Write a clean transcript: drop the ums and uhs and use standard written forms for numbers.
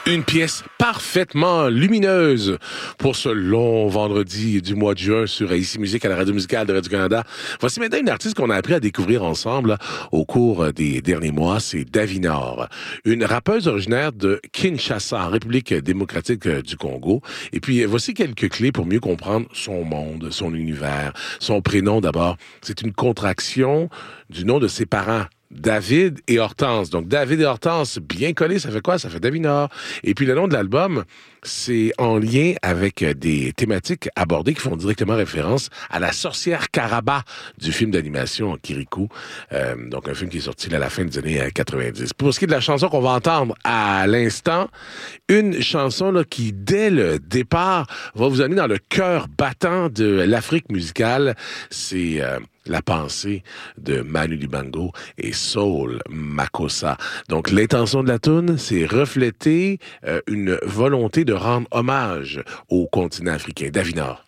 Une pièce parfaitement lumineuse pour ce long vendredi du mois de juin sur Ici Musique à la radio musicale de Radio-Canada. Voici maintenant une artiste qu'on a appris à découvrir ensemble au cours des derniers mois, c'est Davinor. Une rappeuse originaire de Kinshasa, en République démocratique du Congo. Et puis, voici quelques clés pour mieux comprendre son monde, son univers. Son prénom d'abord, c'est une contraction du nom de ses parents. David et Hortense. Donc, David et Hortense, bien collés, ça fait quoi? Ça fait Davinor. Et puis, le nom de l'album, c'est en lien avec des thématiques abordées qui font directement référence à la sorcière Karaba du film d'animation Kirikou. Donc, un film qui est sorti à la fin des années 90. Pour ce qui est de la chanson qu'on va entendre à l'instant, une chanson là, qui, dès le départ, va vous amener dans le cœur battant de l'Afrique musicale. C'est... La pensée de Manu Dibango et Soul Makossa. Donc, l'intention de la toune, c'est refléter une volonté de rendre hommage au continent africain. Davinor.